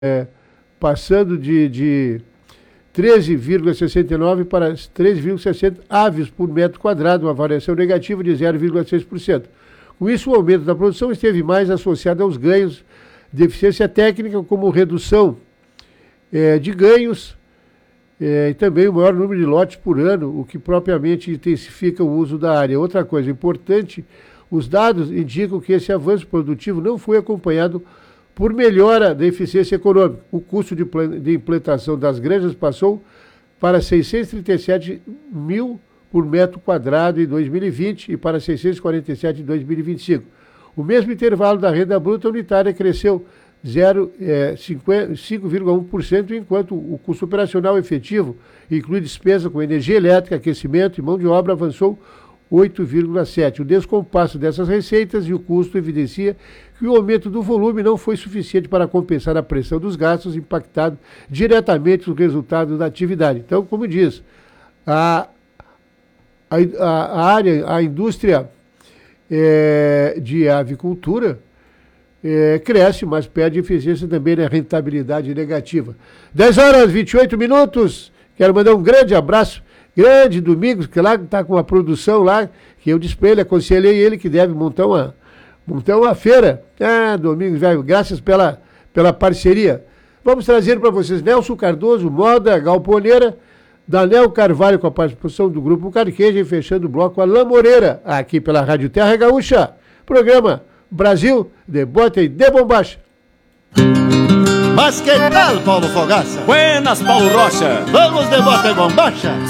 passando de 13,69 para 3,60 aves por metro quadrado, uma variação negativa de 0,6%. Com isso, o aumento da produção esteve mais associado aos ganhos de eficiência técnica, como redução de ganhos e também o maior número de lotes por ano, o que propriamente intensifica o uso da área. Outra coisa importante, os dados indicam que esse avanço produtivo não foi acompanhado por melhora da eficiência econômica. O custo de implantação das granjas passou para 637 mil por metro quadrado em 2020 e para 647 em 2025. O mesmo intervalo da renda bruta unitária cresceu 5,1%, enquanto o custo operacional efetivo, inclui despesa com energia elétrica, aquecimento e mão de obra, avançou 8,7%. O descompasso dessas receitas e o custo evidencia que o aumento do volume não foi suficiente para compensar a pressão dos gastos, impactando diretamente os resultados da atividade. Então, como diz, a indústria de avicultura cresce, mas perde eficiência também na rentabilidade negativa. 10h28. Quero mandar um grande abraço, grande Domingos, que lá está com a produção lá, que eu disse para ele, aconselhei ele que deve montar uma feira. Domingos, velho, graças pela parceria. Vamos trazer para vocês Nelson Cardoso, moda galponeira, Daniel Carvalho com a participação do Grupo Carqueja e fechando o bloco a Lamoreira, aqui pela Rádio Terra Gaúcha. Programa Brasil de Bota e de Bombacha. Mas que tal, Paulo Fogaça? Buenas, Paulo Rocha. Vamos de Bota e Bombacha?